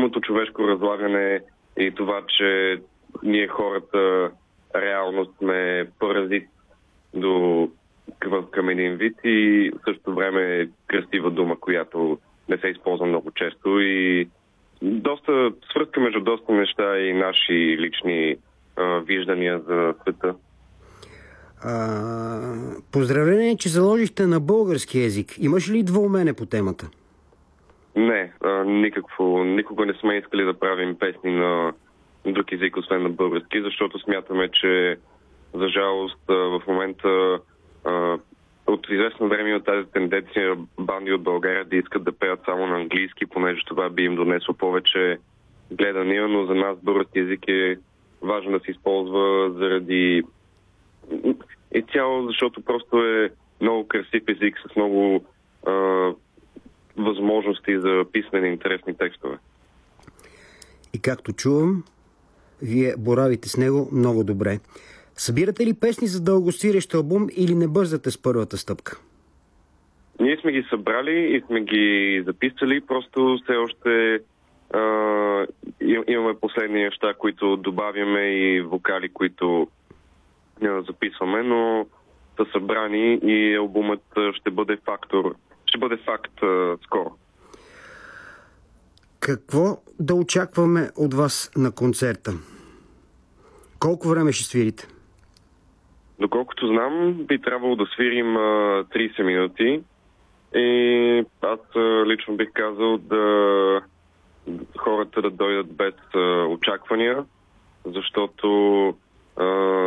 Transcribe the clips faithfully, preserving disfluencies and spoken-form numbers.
естественото човешко разлагане и това, че ние хората реално сме паразит до към един вид и в същото време е красива дума, която не се използва много често и доста свързка между доста неща и наши лични а, виждания за света. А, поздравление, че заложихте на български език. Имаш ли двоумене по темата? Не, а, никакво. Никога не сме искали да правим песни на друг език, освен на български, защото смятаме, че за жалост в момента а, от известно време от тази тенденция банди от България да искат да пеят само на английски, понеже това би им донесло повече гледания, но за нас български език е важно да се използва заради и цяло, защото просто е много красив език с много а, възможности за писане на интересни текстове. И както чувам, вие боравите с него много добре. Събирате ли песни за дългосвирещ албум или не бързате с първата стъпка? Ние сме ги събрали и сме ги записали, просто все още а, имаме последни неща, които добавяме и вокали, които а, записваме, но са събрани и албумът ще бъде фактор, ще бъде факт а, скоро. Какво да очакваме от вас на концерта? Колко време ще свирите? Доколкото знам, би трябвало да свирим а, трийсет минути и аз а, лично бих казал да хората да дойдат без а, очаквания, защото а,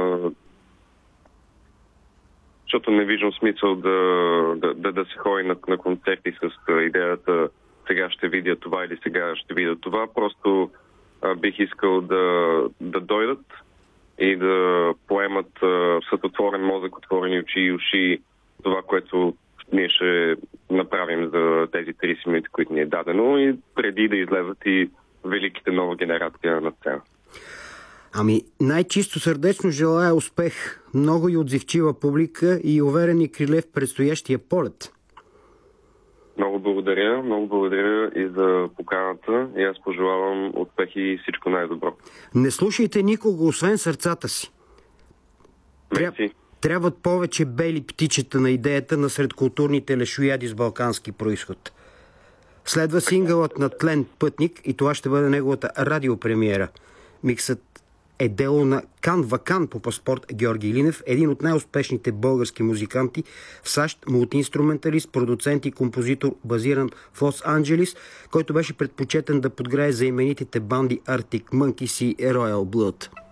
защото не виждам смисъл да, да, да, да се ходи на, на концерти с а, идеята сега ще видя това или сега ще видя това. Просто а, бих искал да, да дойдат и да поемат а, с отворен мозък, отворени очи и уши това, което ние ще направим за тези трийсет минути, които ни е дадено и преди да излезат и великите нова генерация на сцена. Ами, най-чисто сърдечно желая успех, много и отзивчива публика и уверени криле в предстоящия полет. Много благодаря, много благодаря и за поканата и аз пожелавам успех и всичко най-добро. Не слушайте никого, освен сърцата си. Тря... Трябват повече бели птичета на идеята на средкултурните лешояди с балкански происход. Следва сингълът на Тлен Пътник и това ще бъде неговата радиопремиера. Миксът е дело на Кан Вакан по паспорт Георги Илинев, един от най-успешните български музиканти в САЩ, мултиинструменталист, продуцент и композитор, базиран в Лос-Анджелис, който беше предпочетен да подграе за именитите банди Arctic Monkeys и Royal Blood.